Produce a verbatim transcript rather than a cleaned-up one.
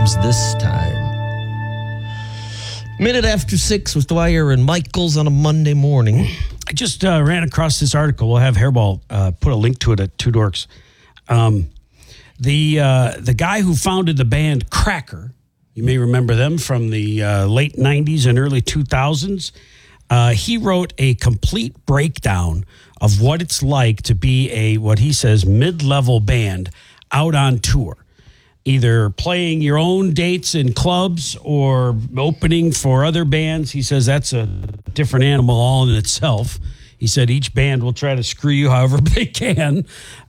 times this time. Minute after six with Dwyer and Michaels on a Monday morning. I just uh, ran across this article. We'll have Hairball uh, put a link to it at Two Dorks. Um, the uh, the guy who founded the band Cracker, you may remember them from the uh, late nineties and early two thousands. Uh, he wrote a complete breakdown of what it's like to be a, what he says, mid-level band out on tour. Either playing your own dates in clubs or opening for other bands. He says that's a different animal all in itself. He said each band will try to screw you however they can.